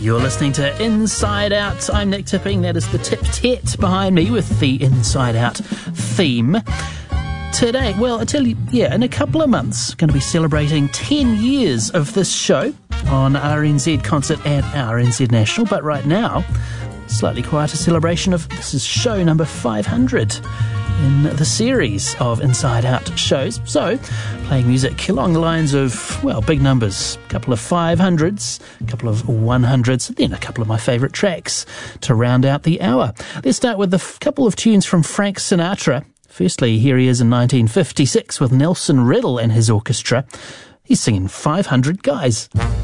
You're listening to Inside Out. I'm Nick Tipping. That is the tip-tet behind me with the Inside Out theme. Today, well, I tell you, in a couple of months, going to be celebrating 10 years of this show on RNZ Concert and RNZ National. But right now, slightly quieter celebration of, this is show number 500 in the series of Inside Out shows. So, playing music along the lines of, well, big numbers, a couple of 500s, a couple of 100s, then a couple of my favourite tracks to round out the hour. Let's start with a couple of tunes from Frank Sinatra. Firstly, here he is in 1956 with Nelson Riddle and his orchestra. He's singing 500 Guys.